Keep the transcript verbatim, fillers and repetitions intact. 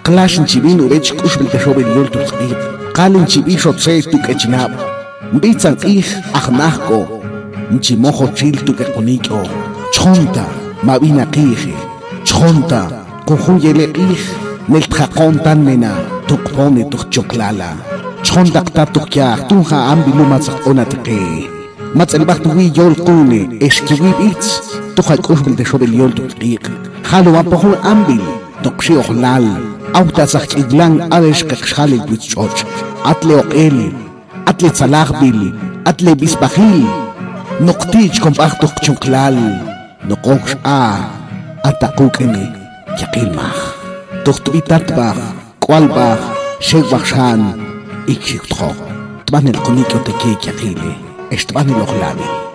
Clash chibin urech kushbil te shobel yol tu khid. Qalin chibi shotse tu kechnab. Bitzan ich akhnahko. Nchimojo chil tu kekonikyo. Chonta mabina qije. Chonta kujuyele ich. Nel tjakontan nena tukpone tukchoklala. Chonta kta tukya tunja ambilu matzak onatke. Matzel baktu wi yol kune eskiwi bitz. Tuja kushbil te shobel yol tu khid. Halu apohun ambil. Tokshi ohlal. Autas iglan adesh kakshali bitchoch. Atle oqel. Atle tzalagbil. Atle bisbahil. Noktich kompaktuk chuklal. Nokoksh a. Atakukene. Yakilmach. Tuktuitatbach. Kwalbach. Shegbakshan. Ikshikutro. Tban el konikyo teke yakile. Estban el ohlabil.